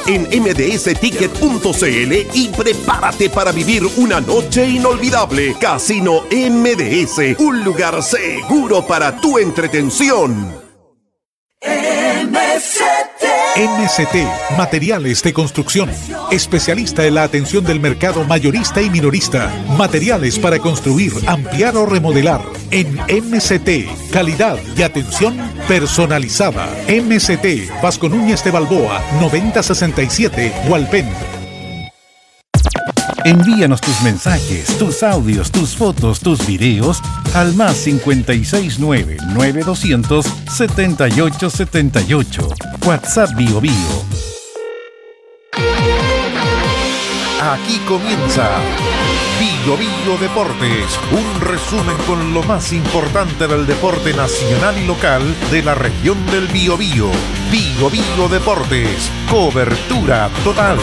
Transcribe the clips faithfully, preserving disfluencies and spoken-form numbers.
en eme de ese ticket punto ce ele y prepárate para vivir una noche inolvidable. Casino eme de ese, un lugar seguro para tu entretención. eme ce te eme ce te, materiales de construcción. Especialista en la atención del mercado mayorista y minorista. Materiales para construir, ampliar o remodelar. En eme ce te, calidad y atención personalizada. eme ce te, Vasco Núñez de Balboa, noventa sesenta y siete, Hualpén. Envíanos tus mensajes, tus audios, tus fotos, tus videos al más cincuenta y seis nueve, nueve doscientos, setenta y ocho setenta y ocho. WhatsApp Bio Bio. Aquí comienza Bio Bio Deportes, un resumen con lo más importante del deporte nacional y local de la región del Biobío. Bio Bio Deportes, cobertura total.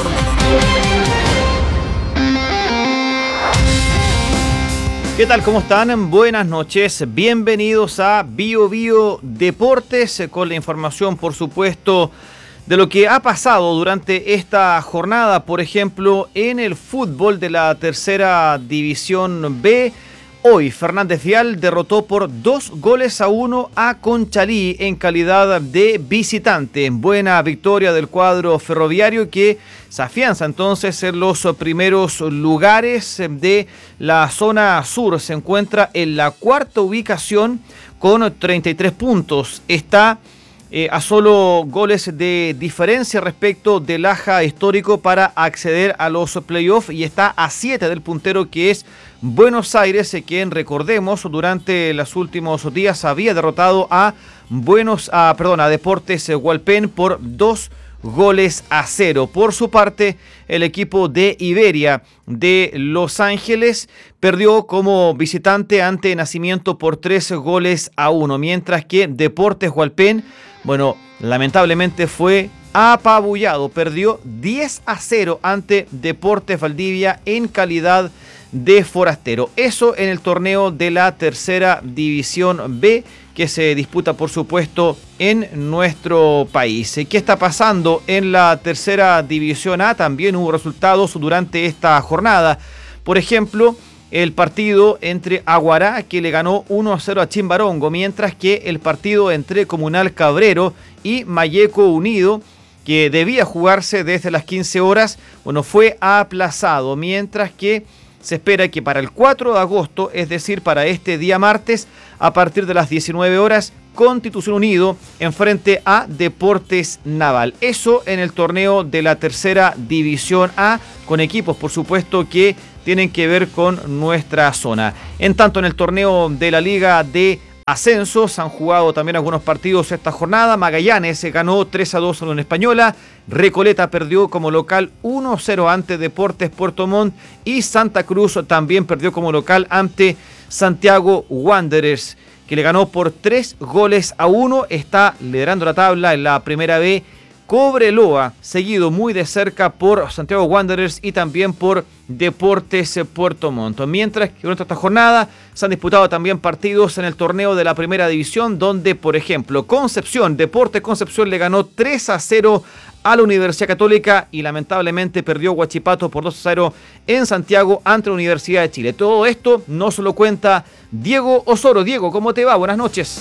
¿Qué tal? ¿Cómo están? Buenas noches. Bienvenidos a Bio Bio Deportes con la información, por supuesto, de lo que ha pasado durante esta jornada, por ejemplo, en el fútbol de la tercera división B. Hoy Fernández Vial derrotó por dos goles a uno a Conchalí en calidad de visitante. Buena victoria del cuadro ferroviario que se afianza entonces en los primeros lugares de la zona sur. Se encuentra en la cuarta ubicación con treinta y tres puntos. Está eh, a solo goles de diferencia respecto del Aja histórico para acceder a los playoffs y está a siete del puntero que es Buenos Aires, quien recordemos durante los últimos días había derrotado a Buenos, a, perdón, a Deportes Hualpén por dos goles a cero. Por su parte, el equipo de Iberia de Los Ángeles perdió como visitante ante Nacimiento por tres goles a uno, mientras que Deportes Hualpén, bueno, lamentablemente fue apabullado, perdió diez a cero ante Deportes Valdivia en calidad de forastero. Eso en el torneo de la tercera división B que se disputa, por supuesto, en nuestro país. ¿Qué está pasando en la tercera división A? También hubo resultados durante esta jornada. Por ejemplo, el partido entre Aguará, que le ganó uno a cero a Chimbarongo, mientras que el partido entre Comunal Cabrero y Mayeco Unido, que debía jugarse desde las quince horas, bueno, fue aplazado, mientras que se espera que para el cuatro de agosto, es decir, para este día martes, a partir de las diecinueve horas, Constitución Unido enfrente a Deportes Naval. Eso en el torneo de la tercera división A, con equipos, por supuesto, que tienen que ver con nuestra zona. En tanto, en el torneo de la Liga de Ascenso se han jugado también algunos partidos esta jornada. Magallanes se ganó tres a dos a la Unión Española. Recoleta perdió como local uno a cero ante Deportes Puerto Montt. Y Santa Cruz también perdió como local ante Santiago Wanderers, que le ganó por tres goles a uno. Está liderando la tabla en la primera B Cobreloa, seguido muy de cerca por Santiago Wanderers y también por Deportes Puerto Montt. Mientras que durante esta jornada se han disputado también partidos en el torneo de la primera división, donde, por ejemplo, Concepción, Deportes Concepción le ganó tres a cero a la Universidad Católica y lamentablemente perdió Huachipato por dos a cero en Santiago ante la Universidad de Chile. Todo esto no se lo cuenta Diego Osoro. Diego, ¿cómo te va? Buenas noches.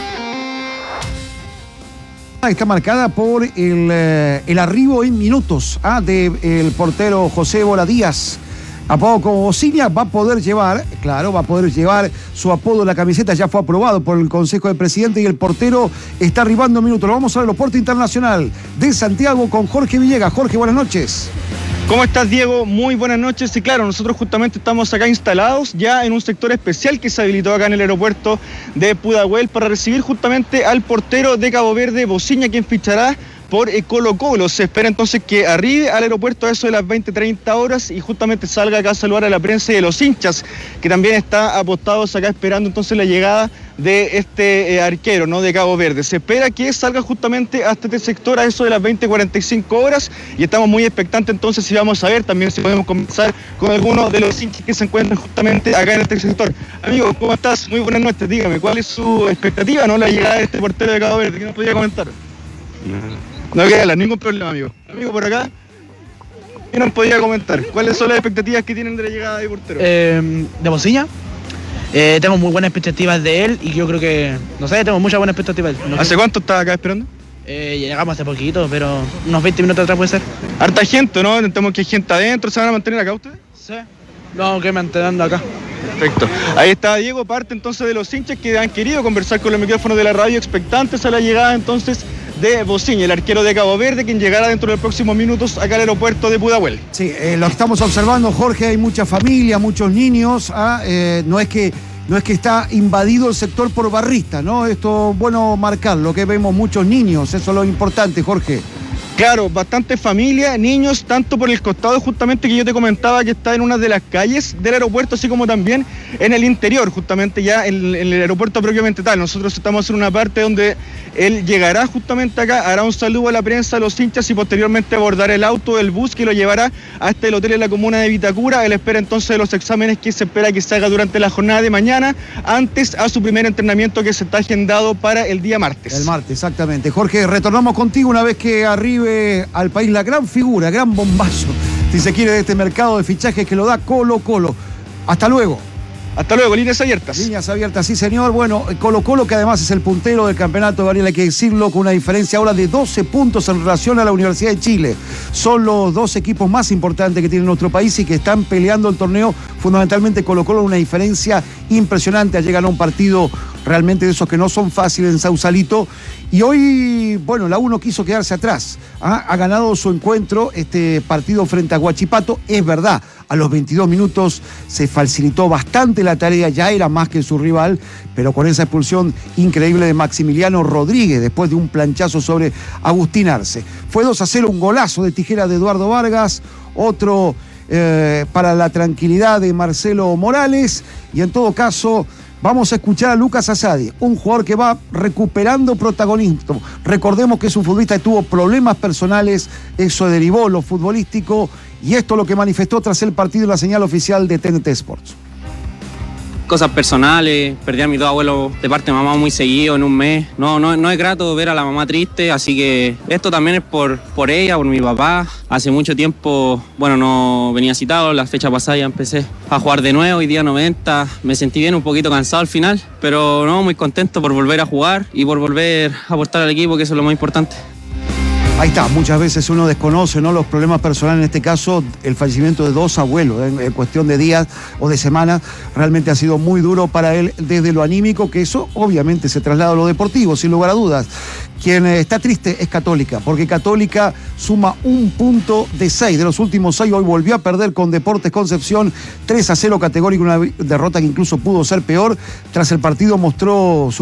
Está marcada por el, eh, el arribo en minutos ah, del portero José Bola Díaz. Apodado como Bociña, va a poder llevar, claro, va a poder llevar su apodo en la camiseta, ya fue aprobado por el Consejo de Presidente y el portero está arribando en minutos. Lo vamos al aeropuerto internacional de Santiago con Jorge Villegas. Jorge, buenas noches. ¿Cómo estás, Diego? Muy buenas noches. Y claro, nosotros justamente estamos acá instalados ya en un sector especial que se habilitó acá en el aeropuerto de Pudahuel para recibir justamente al portero de Cabo Verde, Bociña, quien fichará por Colo Colo. Se espera entonces que arribe al aeropuerto a eso de las veinte treinta horas y justamente salga acá a saludar a la prensa y de los hinchas, que también está apostados acá esperando entonces la llegada de este eh, arquero, ¿no?, de Cabo Verde. Se espera que salga justamente hasta este sector a eso de las veinte cuarenta y cinco horas y estamos muy expectantes entonces si vamos a ver también si podemos conversar con algunos de los hinchas que se encuentran justamente acá en este sector. Amigo, ¿cómo estás? Muy buenas noches. Dígame, ¿cuál es su expectativa, no, la llegada de este portero de Cabo Verde? ¿Qué nos podría comentar? No queda hablar, ningún problema, amigo. Amigo, por acá, ¿qué nos podría comentar? ¿Cuáles son las expectativas que tienen de la llegada de portero? Eh, de Bociña, eh, tengo muy buenas expectativas de él y yo creo que, no sé, tengo muchas buenas expectativas de él. No ¿Hace sé. cuánto estaba acá esperando? Eh, llegamos hace poquito, pero unos veinte minutos atrás puede ser. Harta gente, ¿no? Intentamos que hay gente adentro. ¿Se van a mantener acá ustedes? Sí. No, que manteniendo acá. Perfecto. Ahí está Diego, parte entonces de los hinchas que han querido conversar con los micrófonos de la radio, expectantes a la llegada entonces de Bociña, el arquero de Cabo Verde, quien llegará dentro de los próximos minutos acá al aeropuerto de Pudahuel. Sí, eh, lo estamos observando, Jorge, hay mucha familia, muchos niños. Ah, eh, no es que no es que está invadido el sector por barristas, ¿no? Esto, bueno, marcarlo, que vemos muchos niños, eso es lo importante, Jorge. Claro, bastante familia, niños, tanto por el costado justamente que yo te comentaba que está en una de las calles del aeropuerto, así como también en el interior, justamente ya en, en el aeropuerto propiamente tal. Nosotros estamos en una parte donde él llegará justamente acá, hará un saludo a la prensa, a los hinchas y posteriormente abordará el auto, el bus que lo llevará hasta el hotel en la comuna de Vitacura. Él espera entonces los exámenes que se espera que se haga durante la jornada de mañana, antes a su primer entrenamiento que se está agendado para el día martes. El martes, exactamente. Jorge, retornamos contigo una vez que arribe al país la gran figura, gran bombazo, si se quiere, de este mercado de fichajes que lo da Colo Colo. Hasta luego. Hasta luego, líneas abiertas. Líneas abiertas, sí señor. Bueno, Colo Colo, que además es el puntero del campeonato, Gabriel, hay que decirlo, con una diferencia ahora de doce puntos en relación a la Universidad de Chile. Son los dos equipos más importantes que tiene nuestro país y que están peleando el torneo, fundamentalmente Colo Colo, una diferencia impresionante. Ayer ganó un partido realmente de esos que no son fáciles en Sausalito. Y hoy, bueno, la U no quiso quedarse atrás. ¿Ah? Ha ganado su encuentro, este partido frente a Huachipato. Es verdad, a los veintidós minutos se facilitó bastante la tarea, ya era más que su rival, pero con esa expulsión increíble de Maximiliano Rodríguez, después de un planchazo sobre Agustín Arce. Fue dos a cero, un golazo de tijera de Eduardo Vargas, otro eh, para la tranquilidad de Marcelo Morales, y en todo caso vamos a escuchar a Lucas Asadi, un jugador que va recuperando protagonismo. Recordemos que es un futbolista que tuvo problemas personales, eso derivó lo futbolístico, y esto es lo que manifestó tras el partido en la señal oficial de T N T Sports. Cosas personales, perdí a mis dos abuelos de parte de mamá muy seguido en un mes. No, no, no es grato ver a la mamá triste, así que esto también es por, por ella, por mi papá. Hace mucho tiempo, bueno, no venía citado, la fecha pasada ya empecé a jugar de nuevo, hoy día noventa. Me sentí bien, un poquito cansado al final, pero no, muy contento por volver a jugar y por volver a aportar al equipo, que eso es lo más importante. Ahí está, muchas veces uno desconoce, ¿no?, los problemas personales, en este caso el fallecimiento de dos abuelos en, en cuestión de días o de semanas. Realmente ha sido muy duro para él desde lo anímico, que eso obviamente se traslada a lo deportivo, sin lugar a dudas. Quien está triste es Católica, porque Católica suma un punto de seis de los últimos seis. Hoy volvió a perder con Deportes Concepción tres a cero categórico, una derrota que incluso pudo ser peor. Tras el partido mostró su